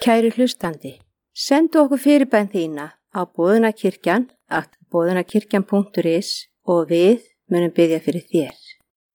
Kæri hlustandi, sendu okkur fyrirbæn þína á boðunarkirkjan@boðunarkirkjan.is og við munum biðja fyrir þér.